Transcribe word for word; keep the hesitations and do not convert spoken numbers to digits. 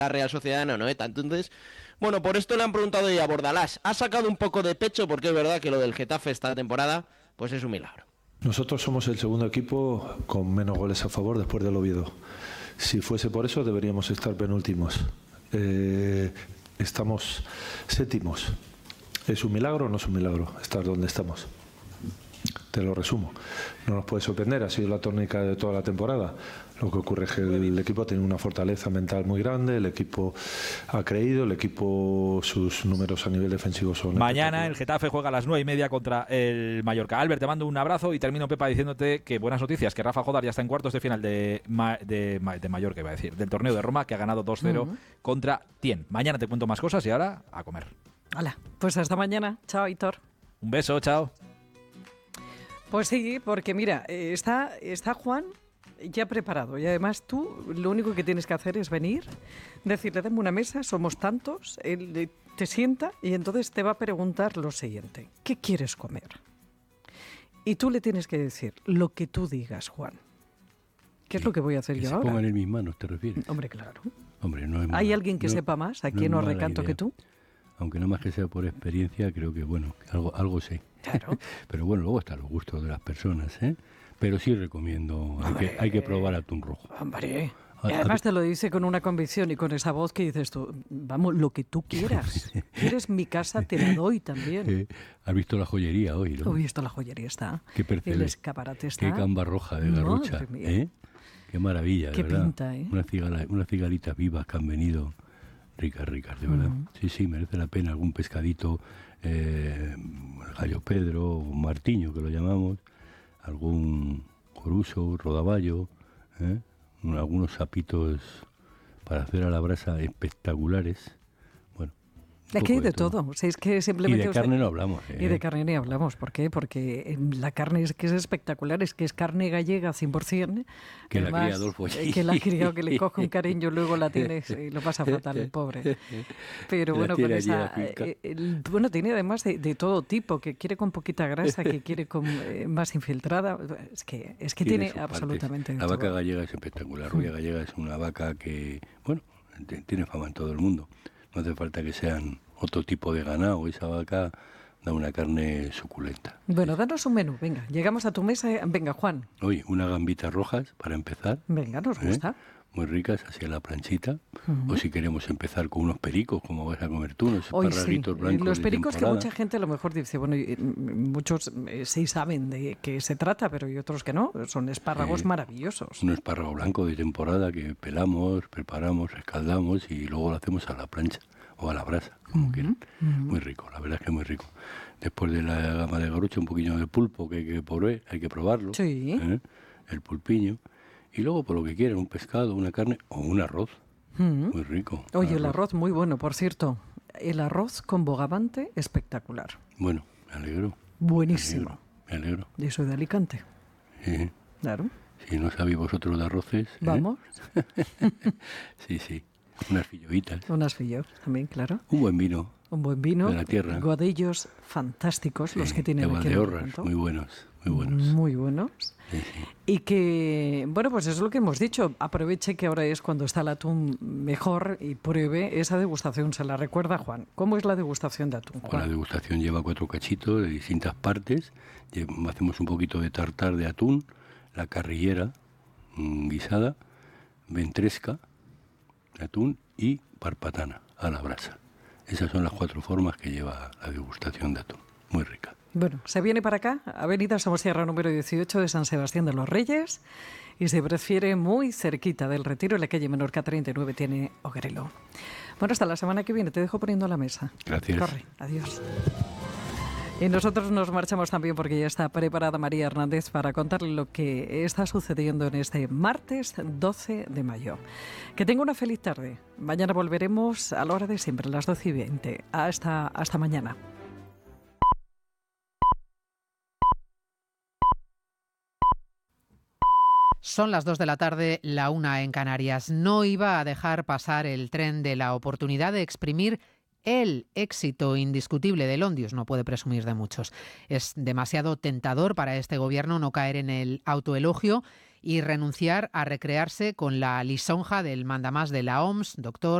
la Real Sociedad no, no, ¿eh? Entonces, bueno, por esto le han preguntado hoy a Bordalás. Ha sacado un poco de pecho porque es verdad que lo del Getafe esta temporada, pues es un milagro. Nosotros somos el segundo equipo con menos goles a favor después del Oviedo. Si fuese por eso deberíamos estar penúltimos. Eh, estamos séptimos. ¿Es un milagro o no es un milagro estar donde estamos? Te lo resumo. No nos puede sorprender, ha sido la tónica de toda la temporada. Lo que ocurre es que el equipo tiene una fortaleza mental muy grande, el equipo ha creído, el equipo, sus números a nivel defensivo son... Mañana el Getafe juega a las nueve y media contra el Mallorca. Albert, te mando un abrazo y termino, Pepa, diciéndote que buenas noticias, que Rafa Jodar ya está en cuartos de final de, Ma- de, Ma- de Mallorca, iba a decir, del torneo de Roma, que ha ganado dos cero uh-huh. contra Tien. Mañana te cuento más cosas y ahora a comer. Hola, pues hasta mañana. Chao, Hitor. Un beso, chao. Pues sí, porque mira, está, está Juan ya preparado y además tú lo único que tienes que hacer es venir, decirle, dame una mesa, somos tantos, él te sienta y entonces te va a preguntar lo siguiente, ¿qué quieres comer? Y tú le tienes que decir lo que tú digas, Juan. ¿Qué es lo que voy a hacer que yo se ahora? Pongan en mis manos, ¿te refieres? Hombre, claro. Hombre, no es ¿Hay mala, alguien que no, sepa más aquí no en es Orrecanto idea. que tú? Aunque no más que sea por experiencia, creo que, bueno, algo, algo sé. Claro. Pero bueno, luego están los gustos de las personas, ¿eh? Pero sí recomiendo, hay que, hay que probar atún rojo. Hombre, y además te lo dice con una convicción y con esa voz que dices tú, vamos, lo que tú quieras. Quieres mi casa, te la doy también. Eh, ¿Has visto la joyería hoy, no? He visto la joyería, está. Qué percebes. El escaparate está. Qué gamba roja de Garrocha, ¿eh? Qué maravilla, Qué ¿verdad? pinta, ¿eh? Unas cigala, unas cigalitas vivas que han venido ricas, ricas, de verdad. Mm. Sí, sí, merece la pena algún pescadito, eh, gallo Pedro, un martiño que lo llamamos, algún coruso, rodaballo, ¿eh? algunos sapitos para hacer a la brasa espectaculares. Bueno, aquí hay de todo. todo. O sea, es que simplemente y de carne usted... no hablamos. ¿eh? Y de carne ni hablamos. ¿Por qué? Porque la carne es que es espectacular, es que es carne gallega cien por ciento. Que Además, la cría Adolfo. Que la cría, que le coge un cariño, luego la tienes y lo pasa fatal el pobre. Pero bueno, con esa, eh, el, bueno, tiene además de, de todo tipo, que quiere con poquita grasa, que quiere con eh, más infiltrada. Es que, es que tiene, tiene absolutamente de La todo. vaca gallega es espectacular. La rubia gallega es una vaca que, bueno, tiene fama en todo el mundo. No hace falta que sean otro tipo de ganado. Esa vaca da una carne suculenta. Bueno, danos un menú. Venga, llegamos a tu mesa. Venga, Juan. Hoy, unas gambitas rojas para empezar. Venga, nos gusta. ¿Eh? Muy ricas, hacia la planchita. Uh-huh. O si queremos empezar con unos pericos, como vas a comer tú, unos esparraguitos sí. blancos. Los pericos que mucha gente a lo mejor dice, bueno, muchos eh, sí saben de qué se trata, pero hay otros que no. Son espárragos eh, maravillosos. Un espárrago blanco de temporada que pelamos, preparamos, escaldamos y luego lo hacemos a la plancha o a la brasa, como uh-huh. quieran. Uh-huh. Muy rico, la verdad es que muy rico. Después de la gama de Garrocha, un poquillo de pulpo que hay que probar, hay que probarlo. Sí. ¿eh? El pulpiño. Y luego, por lo que quieran, un pescado, una carne o un arroz. Mm. Muy rico. Oye, el arroz muy bueno, por cierto. El arroz con bogavante, espectacular. Bueno, me alegro. Buenísimo. Me alegro. Me alegro. Y soy de Alicante. Sí. Claro. Si no sabéis vosotros de arroces... Vamos. ¿eh? sí, sí. Unas filloitas. Unas fillos también, claro. Un buen vino. Un buen vino. De la tierra. Godillos fantásticos, sí, los que tienen de aquí. Valdeorras, muy buenos. Muy buenos. Muy buenos. Sí, sí. Y que, bueno, pues eso es lo que hemos dicho. Aproveche que ahora es cuando está el atún mejor y pruebe esa degustación. Se la recuerda, Juan. ¿Cómo es la degustación de atún, Juan? La degustación lleva cuatro cachitos de distintas partes. Hacemos un poquito de tartar de atún, la carrillera mmm, guisada, ventresca de atún y parpatana a la brasa. Esas son las cuatro formas que lleva la degustación de atún. Muy rica. Bueno, se viene para acá, Avenida Somosierra número dieciocho de San Sebastián de los Reyes, y se prefiere muy cerquita del Retiro, en la calle Menorca treinta y nueve tiene Ogrelo. Bueno, hasta la semana que viene, te dejo poniendo la mesa. Gracias. Corre, adiós. Y nosotros nos marchamos también porque ya está preparada María Hernández para contarle lo que está sucediendo en este martes doce de mayo. Que tenga una feliz tarde. Mañana volveremos a la hora de siempre, a las doce y veinte. Hasta, hasta mañana. Son las dos de la tarde, la una en Canarias. No iba a dejar pasar el tren de la oportunidad de exprimir el éxito indiscutible del Ondius. No puede presumir de muchos. Es demasiado tentador para este gobierno no caer en el autoelogio y renunciar a recrearse con la lisonja del mandamás de la O M S, doctor